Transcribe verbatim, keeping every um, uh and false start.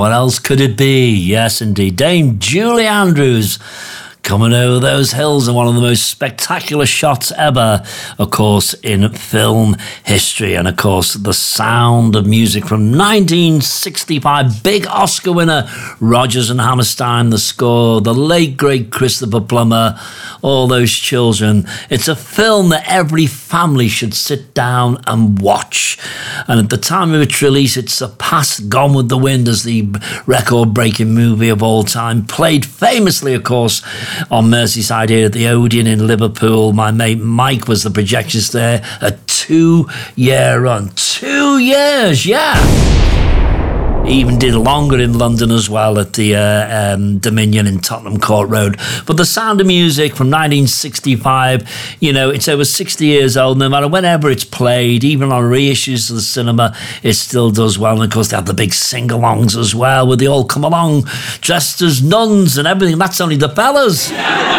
what else could it be? Yes, indeed. Dame Julie Andrews coming over those hills in one of the most spectacular shots ever, of course, in film history. And, of course, The Sound of Music from nineteen sixty-five. Big Oscar winner, Rodgers and Hammerstein, the score, the late, great Christopher Plummer, all those children. It's a film that every family should sit down and watch. And at the time of its release, it surpassed Gone with the Wind as the record-breaking movie of all time. Played famously, of course, on Merseyside here at the Odeon in Liverpool. My mate Mike was the projectionist there. A two-year run. Two years, yeah. Even did longer in London as well at the uh, um, Dominion in Tottenham Court Road. But The Sound of Music from nineteen sixty-five, you know, it's over sixty years old. No matter whenever it's played, even on reissues to the cinema, it still does well. And of course, they have the big sing-alongs as well, where they all come along dressed as nuns and everything. That's only the fellas.